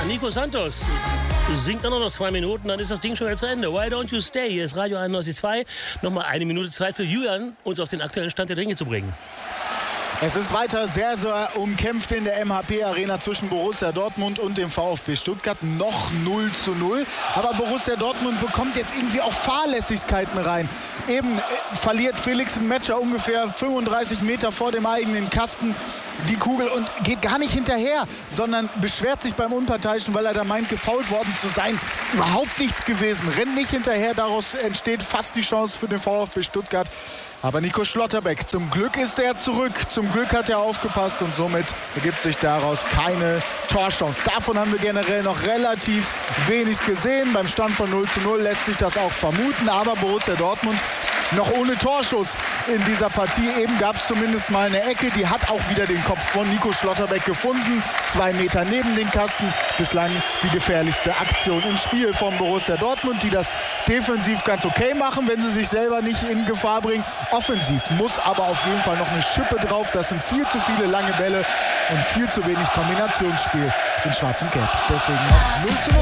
Nico Santos singt dann noch 2 Minuten, dann ist das Ding schon wieder zu Ende. Why don't you stay? Hier ist Radio 91.2. Nochmal 1 Minute Zeit für Julian, uns auf den aktuellen Stand der Dinge zu bringen. Es ist weiter sehr, sehr umkämpft in der MHP-Arena zwischen Borussia Dortmund und dem VfB Stuttgart. Noch 0:0. Aber Borussia Dortmund bekommt jetzt irgendwie auch Fahrlässigkeiten rein. Eben verliert Felix Metscher ungefähr 35 Meter vor dem eigenen Kasten die Kugel und geht gar nicht hinterher, sondern beschwert sich beim Unparteiischen, weil er da meint, gefoult worden zu sein. Überhaupt nichts gewesen. Rennt nicht hinterher. Daraus entsteht fast die Chance für den VfB Stuttgart. Aber Nico Schlotterbeck, zum Glück ist er zurück. Zum Glück hat er aufgepasst und somit ergibt sich daraus keine Torchance. Davon haben wir generell noch relativ wenig gesehen. Beim Stand von 0:0 lässt sich das auch vermuten. Aber Borussia Dortmund noch ohne Torschuss in dieser Partie. Eben gab es zumindest mal eine Ecke. Die hat auch wieder den Kopf von Nico Schlotterbeck gefunden. 2 Meter neben den Kasten. Bislang die gefährlichste Aktion im Spiel von Borussia Dortmund, die das defensiv ganz okay machen, wenn sie sich selber nicht in Gefahr bringen. Offensiv muss aber auf jeden Fall noch eine Schippe drauf. Das sind viel zu viele lange Bälle und viel zu wenig Kombinationsspiel in Schwarz und Gelb. Deswegen noch 0:0.